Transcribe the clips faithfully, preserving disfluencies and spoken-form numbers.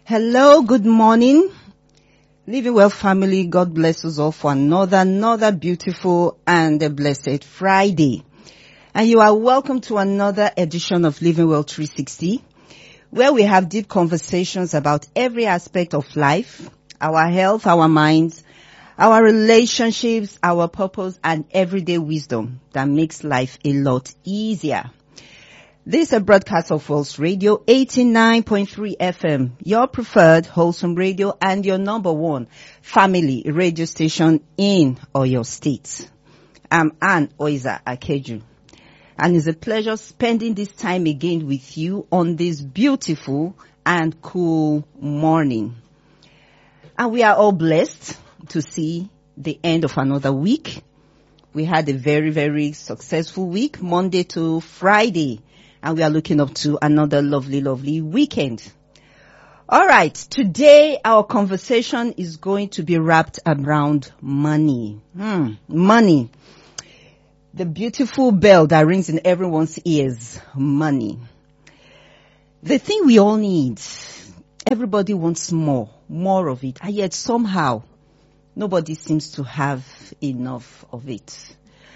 Hello, good morning. Living Well family, God bless us all for another, another beautiful and a blessed Friday. And you are welcome to another edition of Living Well three sixty, where we have deep conversations about every aspect of life, our health, our minds, our relationships, our purpose, and everyday wisdom that makes life a lot easier. This is a broadcast of Wells Radio eighty-nine point three F M, your preferred wholesome radio and your number one family radio station in Oyo State. I'm Ann Oiza Akeju, and it's a pleasure spending this time again with you on this beautiful and cool morning. And we are all blessed to see the end of another week. We had a very, very successful week, Monday to Friday. And we are looking up to another lovely, lovely weekend. All right. Today, our conversation is going to be wrapped around money. Hmm, money. The beautiful bell that rings in everyone's ears. Money. The thing we all need. Everybody wants more. More of it. And yet somehow, nobody seems to have enough of it.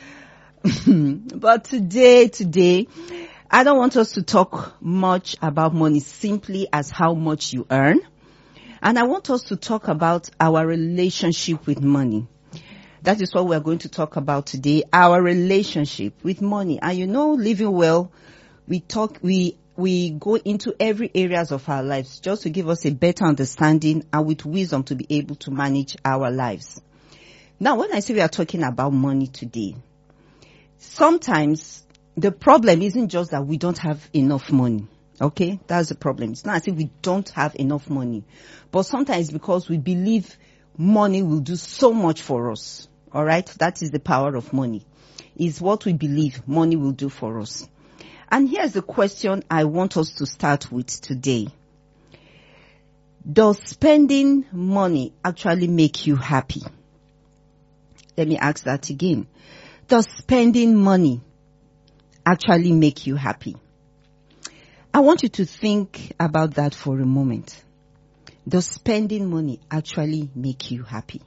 But today, today, I don't want us to talk much about money simply as how much you earn. And I want us to talk about our relationship with money. That is what we're going to talk about today, our relationship with money. And you know, living well, we talk, we, we go into every areas of our lives just to give us a better understanding and with wisdom to be able to manage our lives. Now, when I say we are talking about money today, sometimes the problem isn't just that we don't have enough money. Okay? That's the problem. It's not as if we don't have enough money. But sometimes because we believe money will do so much for us. Alright? That is the power of money. Is what we believe money will do for us. And here's the question I want us to start with today. Does spending money actually make you happy? Let me ask that again. Does spending money actually make you happy? I want you to think about that for a moment. Does spending money actually make you happy?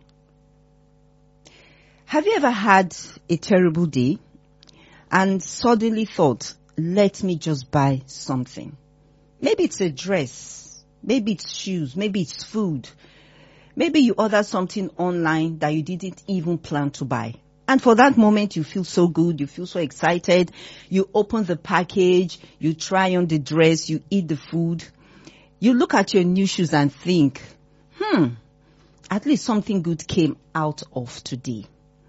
Have you ever had a terrible day and suddenly thought, let me just buy something? Maybe it's a dress, maybe it's shoes, maybe it's food. Maybe you order something online that you didn't even plan to buy. And for that moment, you feel so good. You feel so excited. You open the package. You try on the dress. You eat the food. You look at your new shoes and think, hmm, at least something good came out of today.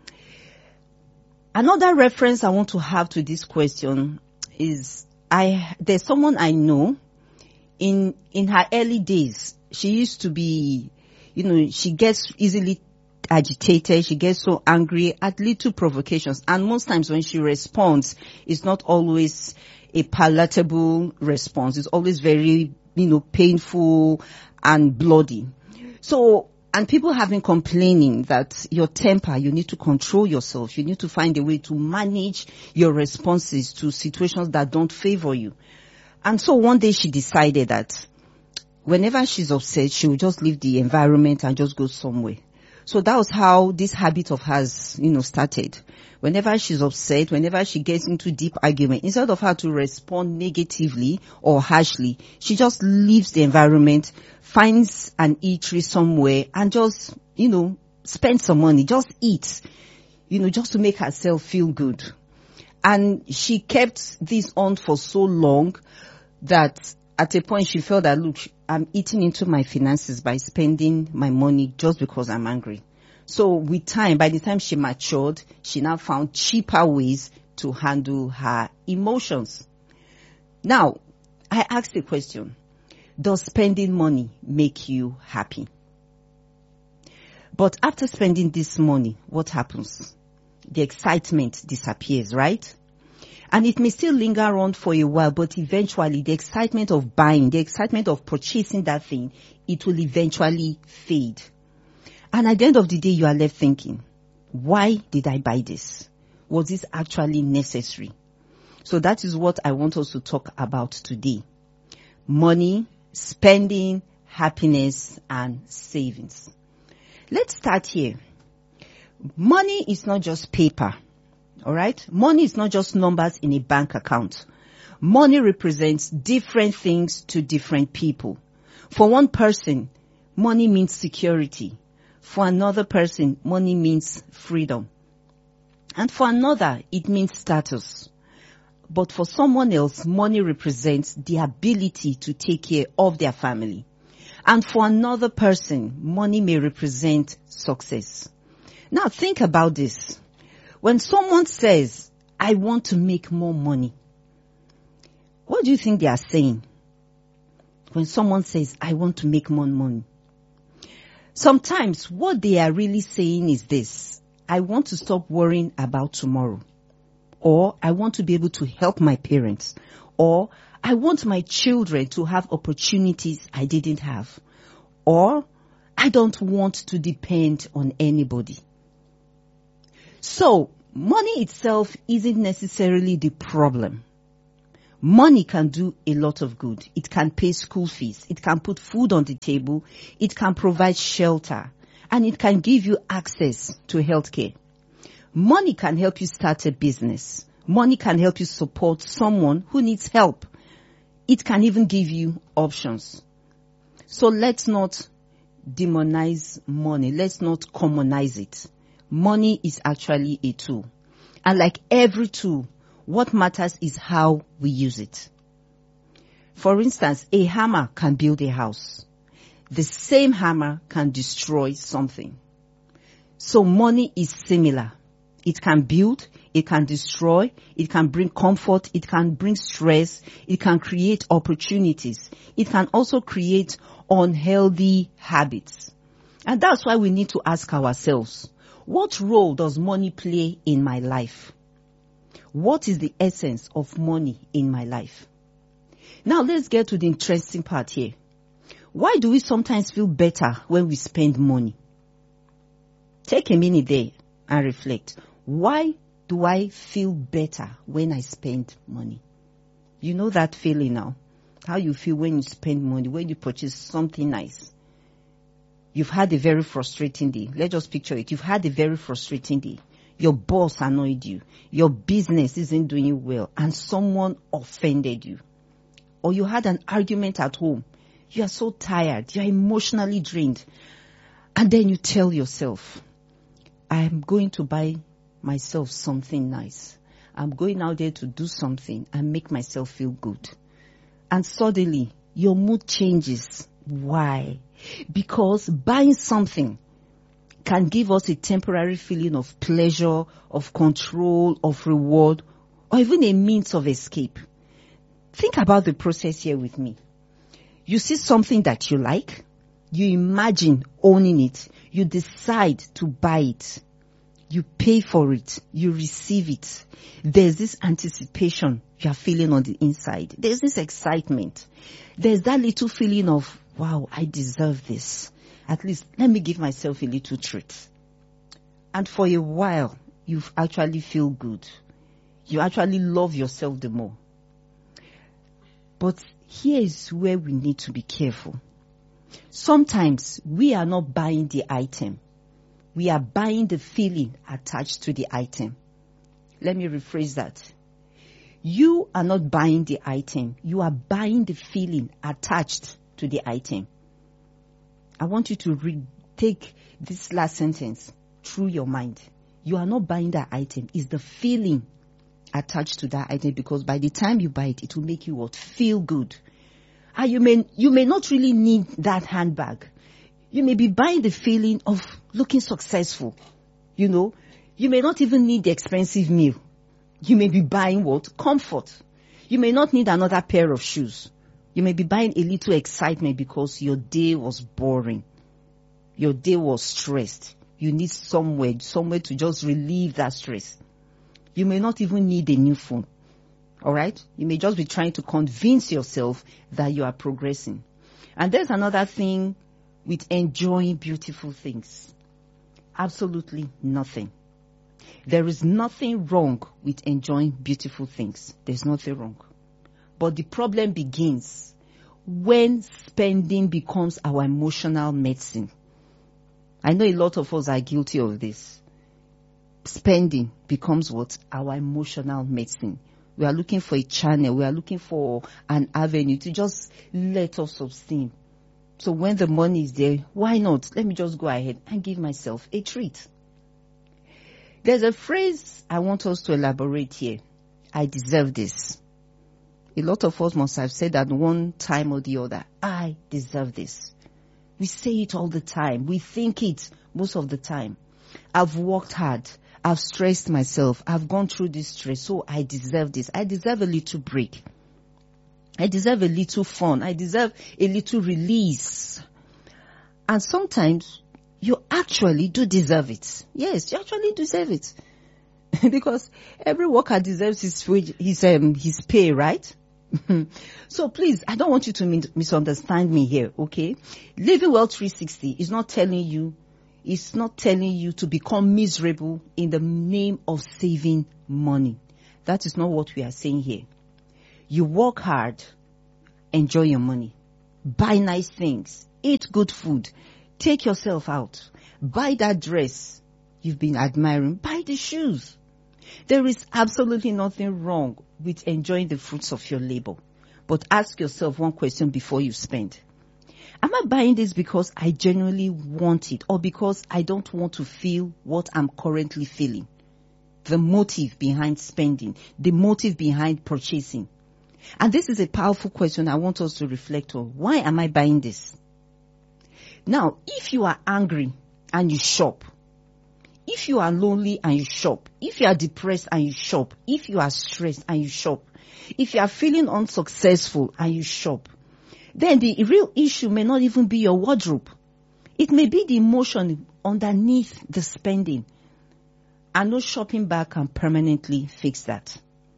Another reference I want to have to this question is I, there's someone I know in, in her early days. She used to be, you know, she gets easily agitated, she gets so angry at little provocations, and most times when she responds, it's not always a palatable response. It's always very, you know, painful and bloody. So, and people have been complaining that your temper, you need to control yourself. You need to find a way to manage your responses to situations that don't favor you. And so one day she decided that whenever she's upset, she will just leave the environment and just go somewhere. So that was how this habit of hers, you know, started. Whenever she's upset, whenever she gets into deep argument, instead of her to respond negatively or harshly, she just leaves the environment, finds an eatery somewhere and just, you know, spend some money, just eat, you know, just to make herself feel good. And she kept this on for so long that at a point she felt that, look, I'm eating into my finances by spending my money just because I'm angry. So with time, by the time she matured, she now found cheaper ways to handle her emotions. Now, I asked the question, does spending money make you happy? But after spending this money, what happens? The excitement disappears, right? And it may still linger on for a while, but eventually the excitement of buying, the excitement of purchasing that thing, it will eventually fade. And at the end of the day, you are left thinking, why did I buy this? Was this actually necessary? So that is what I want us to talk about today. Money, spending, happiness, and savings. Let's start here. Money is not just paper, all right? Money is not just numbers in a bank account. Money represents different things to different people. For one person, money means security. For another person, money means freedom. And for another, it means status. But for someone else, money represents the ability to take care of their family. And for another person, money may represent success. Now think about this. When someone says, I want to make more money, what do you think they are saying? When someone says, I want to make more money. Sometimes what they are really saying is this: I want to stop worrying about tomorrow. Or I want to be able to help my parents. Or I want my children to have opportunities I didn't have. Or I don't want to depend on anybody. So money itself isn't necessarily the problem. Money can do a lot of good. It can pay school fees. It can put food on the table. It can provide shelter. And it can give you access to healthcare. Money can help you start a business. Money can help you support someone who needs help. It can even give you options. So let's not demonize money. Let's not commonize it. Money is actually a tool. And like every tool, what matters is how we use it. For instance, a hammer can build a house. The same hammer can destroy something. So money is similar. It can build, it can destroy, it can bring comfort, it can bring stress, it can create opportunities. It can also create unhealthy habits. And that's why we need to ask ourselves, what role does money play in my life? What is the essence of money in my life? Now let's get to the interesting part here. Why do we sometimes feel better when we spend money? Take a minute there and reflect. Why do I feel better when I spend money? You know that feeling now. How you feel when you spend money, when you purchase something nice. You've had a very frustrating day. Let's just picture it. You've had a very frustrating day. Your boss annoyed you. Your business isn't doing well and someone offended you. Or you had an argument at home. You are so tired. You are emotionally drained. And then you tell yourself, I am going to buy myself something nice. I'm going out there to do something and make myself feel good. And suddenly your mood changes. Why? Because buying something can give us a temporary feeling of pleasure, of control, of reward, or even a means of escape. Think about the process here with me. You see something that you like, you imagine owning it, you decide to buy it, you pay for it, you receive it. There's this anticipation you are feeling on the inside. There's this excitement. There's that little feeling of, wow, I deserve this. At least let me give myself a little treat. And for a while, you actually feel good. You actually love yourself the more. But here is where we need to be careful. Sometimes we are not buying the item. We are buying the feeling attached to the item. Let me rephrase that. You are not buying the item. You are buying the feeling attached to the item. I want you to re- take this last sentence through your mind. You are not buying that item. It's the feeling attached to that item, because by the time you buy it, it will make you what? Feel good. And you may, you may not really need that handbag. You may be buying the feeling of looking successful. You know, you may not even need the expensive meal. You may be buying what? Comfort. You may not need another pair of shoes. You may be buying a little excitement because your day was boring. Your day was stressed. You need somewhere, somewhere to just relieve that stress. You may not even need a new phone. All right? You may just be trying to convince yourself that you are progressing. And there's another thing with enjoying beautiful things. Absolutely nothing. There is nothing wrong with enjoying beautiful things. There's nothing wrong. But the problem begins when spending becomes our emotional medicine. I know a lot of us are guilty of this. Spending becomes what? Our emotional medicine. We are looking for a channel. We are looking for an avenue to just let us abstain. So when the money is there, why not? Let me just go ahead and give myself a treat. There's a phrase I want us to elaborate here. I deserve this. A lot of us must have said that one time or the other. I deserve this. We say it all the time. We think it most of the time. I've worked hard. I've stressed myself. I've gone through this stress. So I deserve this. I deserve a little break. I deserve a little fun. I deserve a little release. And sometimes you actually do deserve it. Yes, you actually deserve it. Because every worker deserves his wage, his um, his pay, right? So please, I don't want you to misunderstand me here, okay? Living Well three sixty is not telling you, it's not telling you to become miserable in the name of saving money. That is not what we are saying here. You work hard, enjoy your money, buy nice things, eat good food, take yourself out, buy that dress you've been admiring, buy the shoes. There is absolutely nothing wrong with enjoying the fruits of your labor. But ask yourself one question before you spend. Am I buying this because I genuinely want it or because I don't want to feel what I'm currently feeling? The motive behind spending, the motive behind purchasing. And this is a powerful question I want us to reflect on. Why am I buying this? Now, if you are angry and you shop, if you are lonely and you shop, if you are depressed and you shop, if you are stressed and you shop, if you are feeling unsuccessful and you shop, then the real issue may not even be your wardrobe. It may be the emotion underneath the spending. And no shopping bag can permanently fix that.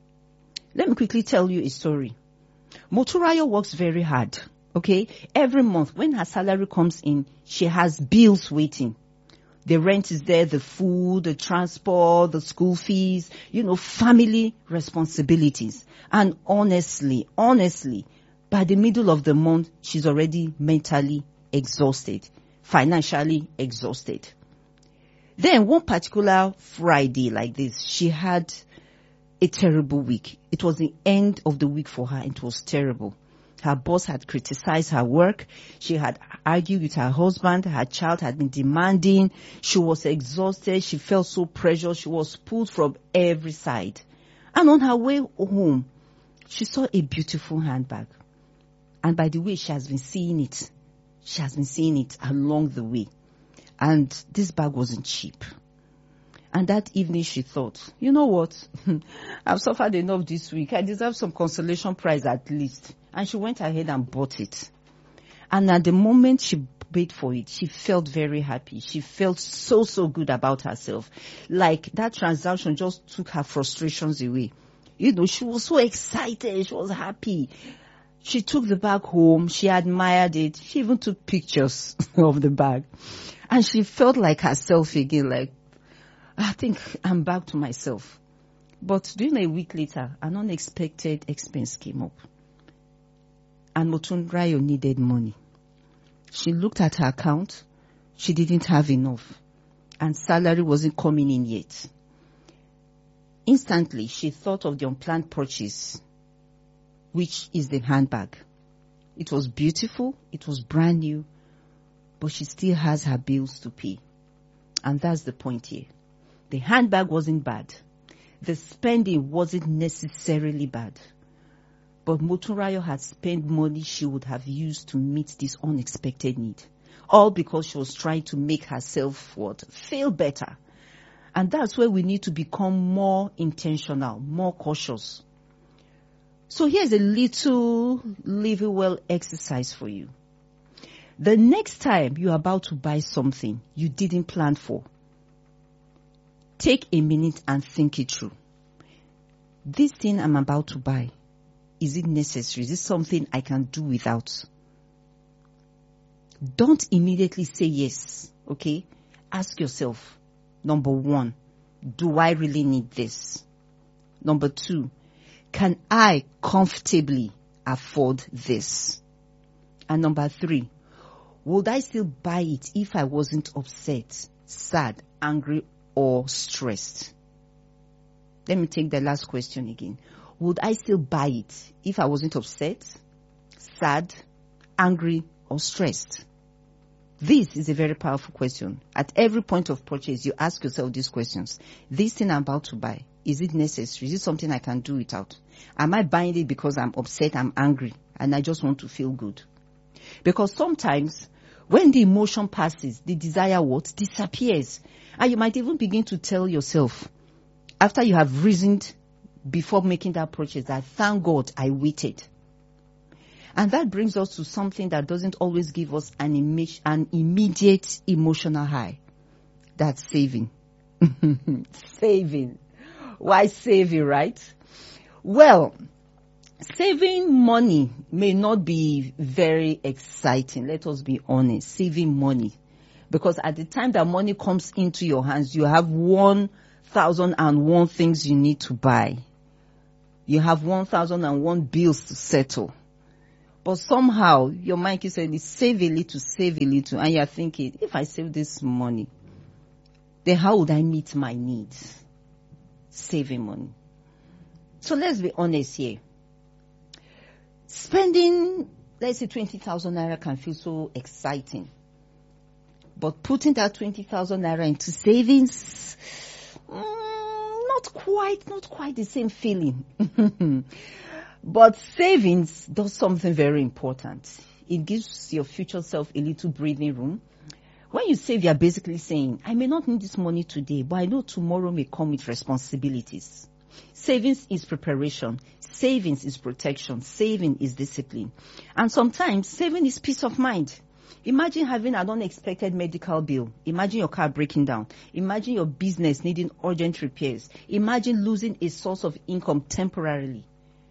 Let me quickly tell you a story. Motunrayo works very hard, okay? Every month when her salary comes in, she has bills waiting. The rent is there, the food, the transport, the school fees, you know, family responsibilities. And honestly, honestly, by the middle of the month, she's already mentally exhausted, financially exhausted. Then one particular Friday like this, she had a terrible week. It was the end of the week for her. It was terrible. Her boss had criticized her work. She had argued with her husband. Her child had been demanding. She was exhausted. She felt so pressured. She was pulled from every side. And on her way home, she saw a beautiful handbag. And by the way, she has been seeing it. She has been seeing it along the way. And this bag wasn't cheap. And that evening she thought, you know what? I've suffered enough this week. I deserve some consolation prize at least. And she went ahead and bought it. And at the moment she paid for it, she felt very happy. She felt so, so good about herself. Like that transaction just took her frustrations away. You know, she was so excited. She was happy. She took the bag home. She admired it. She even took pictures of the bag. And she felt like herself again, like, I think I'm back to myself. But during a week later, an unexpected expense came up. And Motunrayo needed money. She looked at her account. She didn't have enough. And salary wasn't coming in yet. Instantly, she thought of the unplanned purchase, which is the handbag. It was beautiful. It was brand new. But she still has her bills to pay. And that's the point here. The handbag wasn't bad. The spending wasn't necessarily bad. But Motunrayo had spent money she would have used to meet this unexpected need. All because she was trying to make herself what? Feel better. And that's where we need to become more intentional, more cautious. So here's a little living well exercise for you. The next time you're about to buy something you didn't plan for, take a minute and think it through. This thing I'm about to buy, is it necessary? Is this something I can do without? Don't immediately say yes, okay? Ask yourself, number one, do I really need this? Number two, can I comfortably afford this? And number three, would I still buy it if I wasn't upset, sad, angry, or stressed? Let me take the last question again. Would I still buy it if I wasn't upset, sad, angry, or stressed? This is a very powerful question. At every point of purchase, you ask yourself these questions. This thing I'm about to buy, is it necessary? Is it something I can do without? Am I buying it because I'm upset, I'm angry, and I just want to feel good? Because sometimes when the emotion passes, the desire what? Disappears. And you might even begin to tell yourself, after you have reasoned before making that purchase, that thank God I waited. And that brings us to something that doesn't always give us an, image, an immediate emotional high. That's saving. Saving. Why saving, right? Well, saving money may not be very exciting. Let us be honest. Saving money. Because at the time that money comes into your hands, you have one thousand and one things you need to buy. You have one thousand and one bills to settle. But somehow your mind is saying, save a little, save a little. And you're thinking, if I save this money, then how would I meet my needs? Saving money. So let's be honest here. Spending, let's say twenty thousand naira can feel so exciting. But putting that twenty thousand naira into savings, mm, not quite, not quite the same feeling. But savings does something very important. It gives your future self a little breathing room. When you save, you're basically saying, I may not need this money today, but I know tomorrow may come with responsibilities. Savings is preparation. Savings is protection. Saving is discipline. And sometimes saving is peace of mind. Imagine having an unexpected medical bill. Imagine your car breaking down. Imagine your business needing urgent repairs. Imagine losing a source of income temporarily.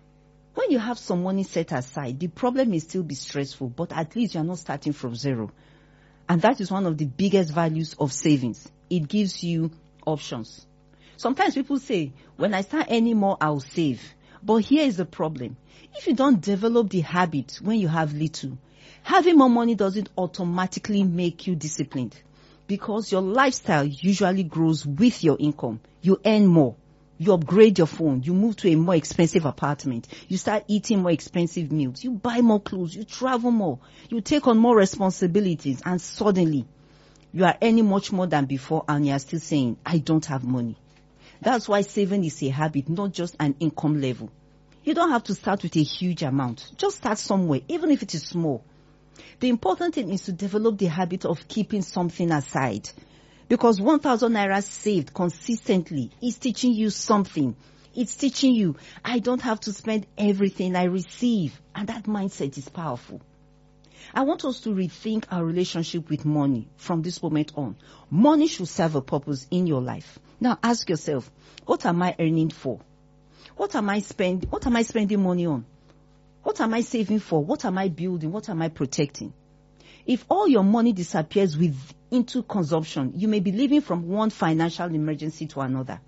When you have some money set aside, the problem may still be stressful, but at least you're not starting from zero. And that is one of the biggest values of savings. It gives you options. Sometimes people say, when I start earning more, I'll save. But here is the problem. If you don't develop the habit when you have little, having more money doesn't automatically make you disciplined. Because your lifestyle usually grows with your income. You earn more. You upgrade your phone. You move to a more expensive apartment. You start eating more expensive meals. You buy more clothes. You travel more. You take on more responsibilities. And suddenly, you are earning much more than before and you are still saying, I don't have money. That's why saving is a habit, not just an income level. You don't have to start with a huge amount. Just start somewhere, even if it is small. The important thing is to develop the habit of keeping something aside. Because one thousand naira saved consistently is teaching you something. It's teaching you, I don't have to spend everything I receive. And that mindset is powerful. I want us to rethink our relationship with money from this moment on. Money should serve a purpose in your life. Now ask yourself, what am I earning for? What am I spend, what am I spending money on? What am I saving for? What am I building? What am I protecting? If all your money disappears with into consumption, you may be living from one financial emergency to another.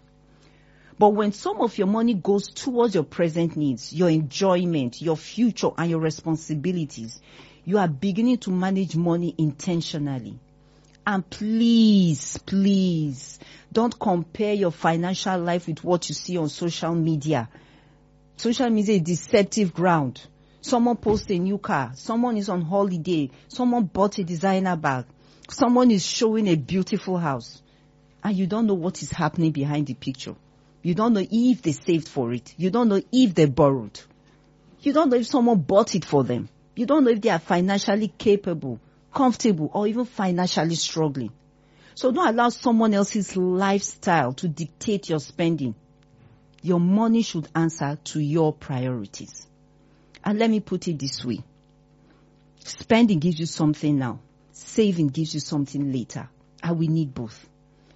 But when some of your money goes towards your present needs, your enjoyment, your future, and your responsibilities, you are beginning to manage money intentionally. And please, please, don't compare your financial life with what you see on social media. Social media is a deceptive ground. Someone posts a new car. Someone is on holiday. Someone bought a designer bag. Someone is showing a beautiful house. And you don't know what is happening behind the picture. You don't know if they saved for it. You don't know if they borrowed. You don't know if someone bought it for them. You don't know if they are financially capable, comfortable, or even financially struggling. So don't allow someone else's lifestyle to dictate your spending. Your money should answer to your priorities. And let me put it this way. Spending gives you something now. Saving gives you something later. And we need both.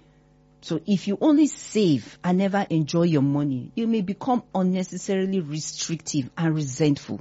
So if you only save and never enjoy your money, you may become unnecessarily restrictive and resentful.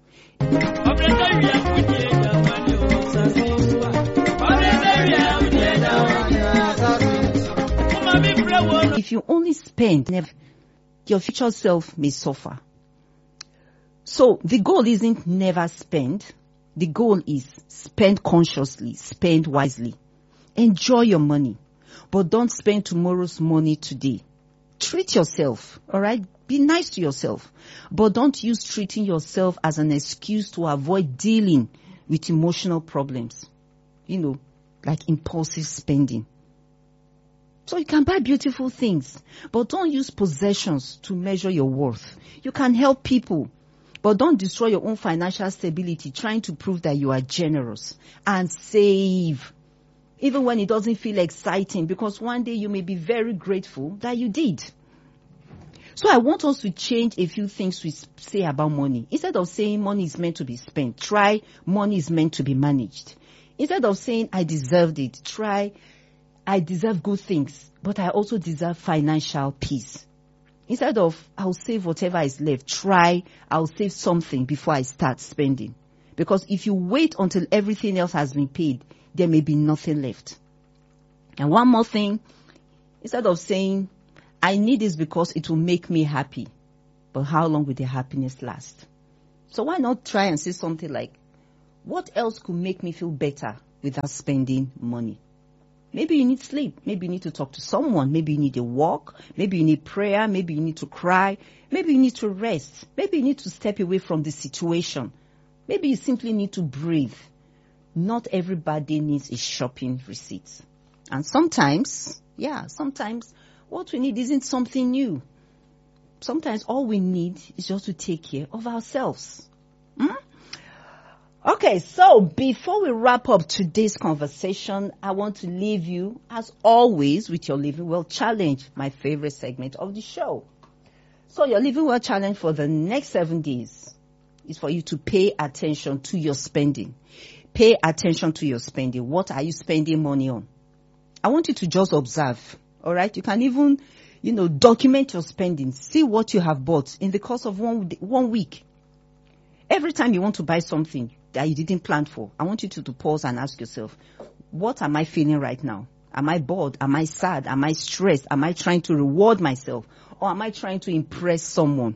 If you only spend, your future self may suffer. So the goal isn't never spend. The goal is spend consciously, spend wisely. Enjoy your money, but don't spend tomorrow's money today. Treat yourself, all right? Be nice to yourself, but don't use treating yourself as an excuse to avoid dealing with emotional problems, you know, like impulsive spending. So you can buy beautiful things, but don't use possessions to measure your worth. You can help people, but don't destroy your own financial stability trying to prove that you are generous. And save, even when it doesn't feel exciting, because one day you may be very grateful that you did. So I want us to change a few things we say about money. Instead of saying money is meant to be spent, try money is meant to be managed. Instead of saying I deserved it, try I deserve good things, but I also deserve financial peace. Instead of I'll save whatever is left, try I'll save something before I start spending. Because if you wait until everything else has been paid, there may be nothing left. And one more thing, instead of saying I need this because it will make me happy, but how long will the happiness last? So why not try and say something like, what else could make me feel better without spending money? Maybe you need sleep. Maybe you need to talk to someone. Maybe you need a walk. Maybe you need prayer. Maybe you need to cry. Maybe you need to rest. Maybe you need to step away from the situation. Maybe you simply need to breathe. Not everybody needs a shopping receipt. And sometimes, yeah, sometimes what we need isn't something new. Sometimes all we need is just to take care of ourselves. Hmm? Okay, so before we wrap up today's conversation, I want to leave you, as always, with your Living Well Challenge, my favorite segment of the show. So your Living Well Challenge for the next seven days is for you to pay attention to your spending. Pay attention to your spending. What are you spending money on? I want you to just observe, all right? You can even, you know, document your spending. See what you have bought in the course of one, one week. Every time you want to buy something that you didn't plan for, I want you to, to pause and ask yourself, what am I feeling right now? Am I bored? Am I sad? Am I stressed? Am I trying to reward myself? Or am I trying to impress someone?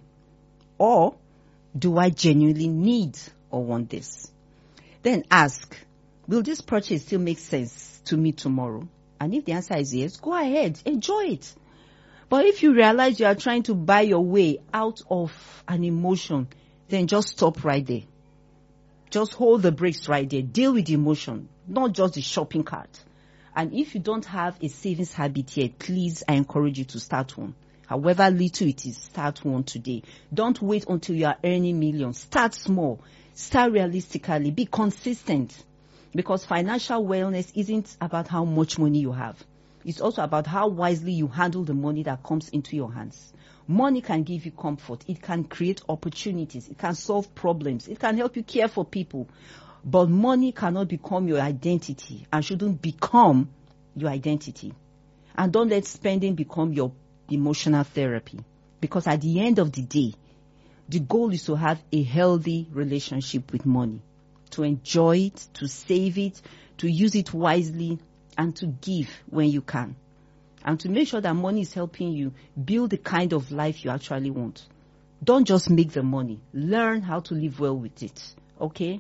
Or do I genuinely need or want this? Then ask, will this purchase still make sense to me tomorrow? And if the answer is yes, go ahead, enjoy it. But if you realize you are trying to buy your way out of an emotion, then just stop right there. Just hold the brakes right there. Deal with the emotion, not just the shopping cart. And if you don't have a savings habit yet, please, I encourage you to start one. However little it is, start one today. Don't wait until you are earning millions. Start small. Start realistically. Be consistent. Because financial wellness isn't about how much money you have. It's also about how wisely you handle the money that comes into your hands. Money can give you comfort. It can create opportunities. It can solve problems. It can help you care for people. But money cannot become your identity and shouldn't become your identity. And don't let spending become your emotional therapy. Because at the end of the day, the goal is to have a healthy relationship with money. To enjoy it, to save it, to use it wisely, and to give when you can. And to make sure that money is helping you build the kind of life you actually want. Don't just make the money. Learn how to live well with it. Okay?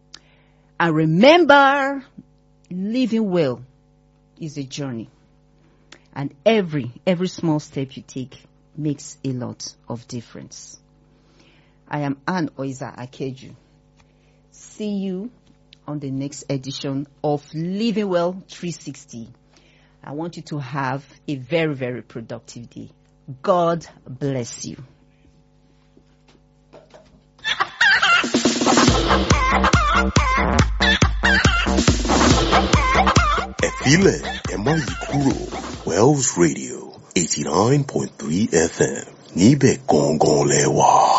And remember, living well is a journey. And every, every small step you take makes a lot of difference. I am Ann Oiza Akeju. See you on the next edition of Living Well three sixty. I want you to have a very, very productive day. God bless you. Efile Emayikuro, Wells Radio, eighty-nine point three F M. Nibe Gongon Lewa.